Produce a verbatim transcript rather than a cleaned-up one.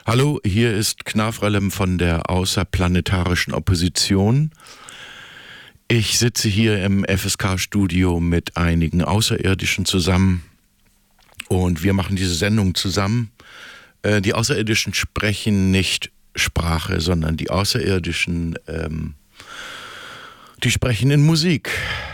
Hallo, hier ist Knafralem von der Außerplanetarischen Opposition. Ich sitze hier im F S K-Studio mit einigen Außerirdischen zusammen und wir machen diese Sendung zusammen. Äh, die Außerirdischen sprechen nicht Sprache, sondern die Außerirdischen, ähm, die sprechen in Musik.